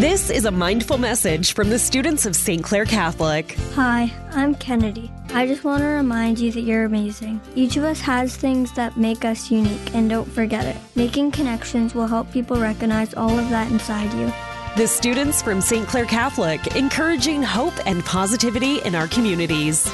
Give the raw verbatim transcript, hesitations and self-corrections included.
This is a mindful message from the students of Saint Clair Catholic. Hi, I'm Kennedy. I just want to remind you that you're amazing. Each of us has things that make us unique, and don't forget it. Making connections will help people recognize all of that inside you. The students from Saint Clair Catholic, encouraging hope and positivity in our communities.